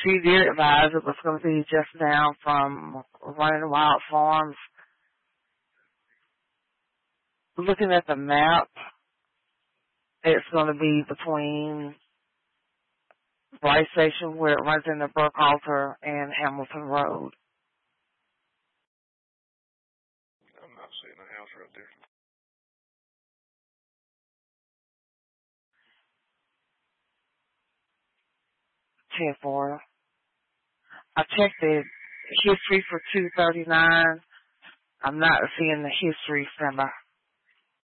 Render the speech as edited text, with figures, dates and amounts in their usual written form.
she did advise it was going to be just down from Running Wild Farms. Looking at the map, it's going to be between Rice Station, where it runs into Burkhalter, and Hamilton Road. I'm not seeing a house right there. 10-4. I checked the history for 239. I'm not seeing the history from